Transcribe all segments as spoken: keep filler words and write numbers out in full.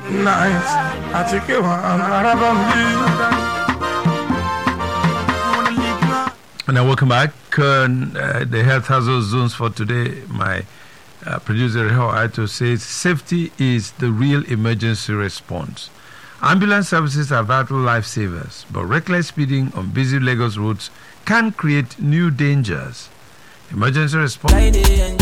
night. I take you on And now welcome back. Uh, the health hazard zones for today. My uh, producer Reho says safety is the real emergency response. Ambulance services are vital lifesavers, but reckless speeding on busy Lagos roads can create new dangers. Emergency response. Good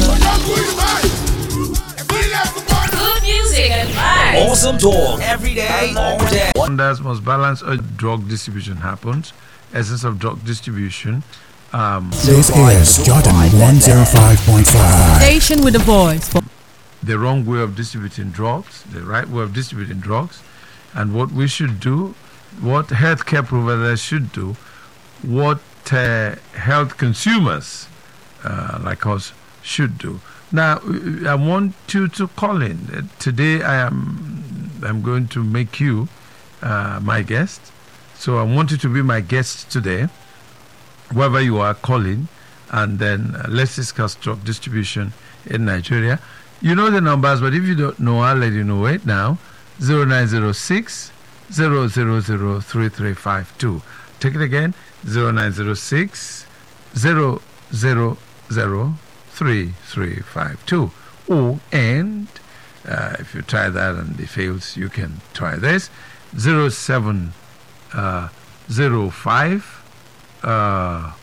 music and vibes. Awesome talk every day, all day. Wonders must balance a drug distribution happens. Essence of drug distribution. Um, this is Jordan one oh five point five. Station with a voice. For the wrong way of distributing drugs, the right way of distributing drugs, and what we should do, what healthcare providers should do, what uh, health consumers uh, like us should do. Now, I want you to call in. Today, I am I'm going to make you uh, my guest. So I want you to be my guest today, wherever you are calling, and then uh, let's discuss drug distribution in Nigeria. You know the numbers, but if you don't know, I'll let you know it now. zero nine zero six, zero zero zero, three three five two. Take it again, zero nine zero six, zero zero zero, three three five two. Oh, and uh, if you try that and it fails, you can try this, zero seven Uh, zero five uh,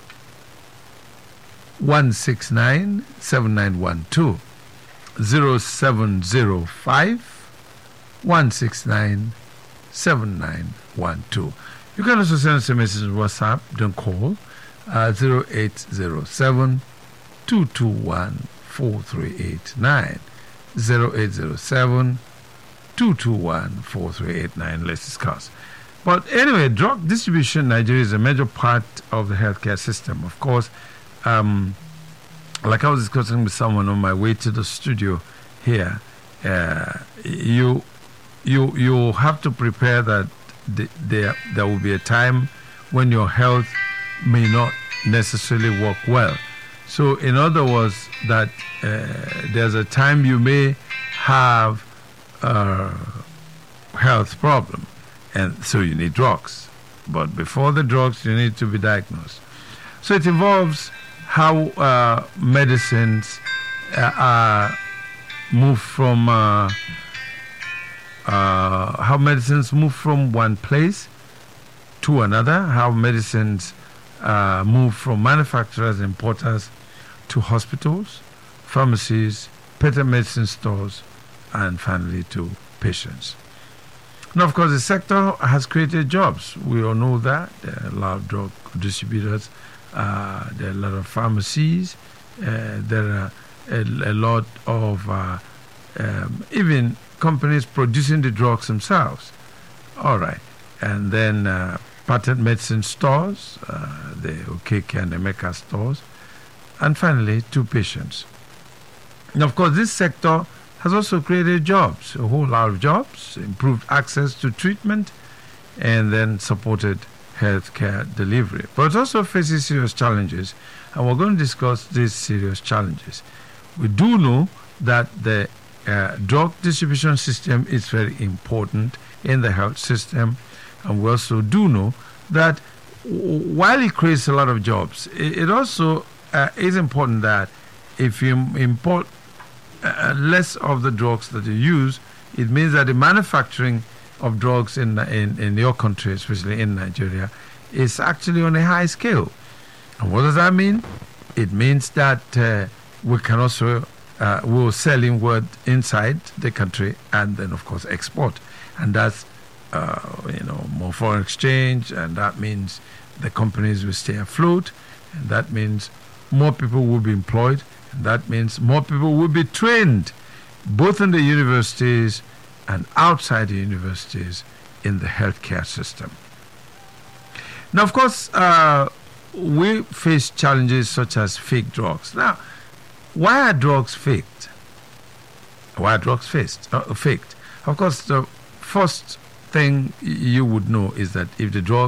one six nine seven nine one two zero seven zero five one six nine seven nine one two. You can also send us a message on WhatsApp. Don't call uh, zero eight zero seven two two one four three eight nine zero eight zero seven two two one four three eight nine. Let's discuss. But anyway, drug distribution in Nigeria is a major part of the healthcare system. Of course, um, like I was discussing with someone on my way to the studio here, uh, you you you have to prepare that th- there there will be a time when your health may not necessarily work well. So, in other words, that uh, there's a time you may have a health problem. And so you need drugs. But before the drugs, you need to be diagnosed. So it involves how uh, medicines uh, are move from, uh, uh, how medicines move from one place to another, how medicines uh, move from manufacturers, importers to hospitals, pharmacies, patent medicine stores, and finally to patients. Now, of course, the sector has created jobs. We all know that. There are a lot of drug distributors. Uh, there are a lot of pharmacies. Uh, there are a, a lot of uh, um, even companies producing the drugs themselves. All right. And then uh, patent medicine stores, uh, the Okeke and the Emeka stores. And finally, to patients. Now, of course, this sector has also created jobs, a whole lot of jobs, improved access to treatment, and then supported healthcare delivery. But it also faces serious challenges, and we're going to discuss these serious challenges. We do know that the uh, drug distribution system is very important in the health system, and we also do know that w- while it creates a lot of jobs, it, it also uh, is important that if you import Uh, less of the drugs that you use, it means that the manufacturing of drugs in, in in your country, especially in Nigeria, is actually on a high scale. And what does that mean? It means that uh, we can also uh, we'll sell in word inside the country and then of course export, and that's uh, you know more foreign exchange, and that means the companies will stay afloat, and that means more people will be employed. That means more people will be trained, both in the universities and outside the universities, in the healthcare system. Now, of course, uh, we face challenges such as fake drugs. Now, why are drugs faked? Why are drugs faked? Uh, faked? Of course, the first thing you would know is that if the drug